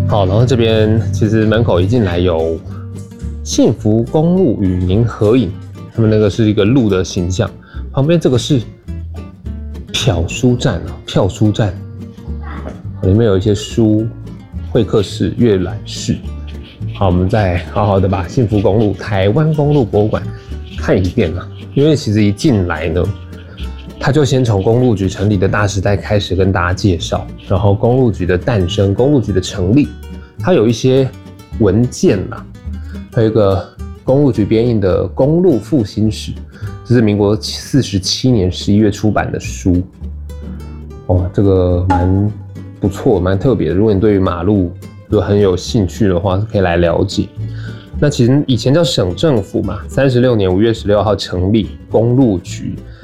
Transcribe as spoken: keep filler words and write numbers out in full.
好，然后这边其实门口一进来有幸福公路与您合影，他们那个是一个鹿的形象，旁边这个是票书站啊，票书站，里面有一些书、会客室、阅览室。好，我们再好好的把幸福公路、台湾公路博物馆看一遍啊，因为其实一进来呢，他就先从公路局成立的大时代开始跟大家介绍，然后公路局的诞生、公路局的成立，它有一些文件啦，还有一个公路局编印的《公路复兴史》，这是民国四十七年十一月出版的书。哦，这个蛮不错，蛮特别的。如果你对于马路如果很有兴趣的话，可以来了解。那其实以前叫省政府嘛，三十六年五月十六号成立公路局。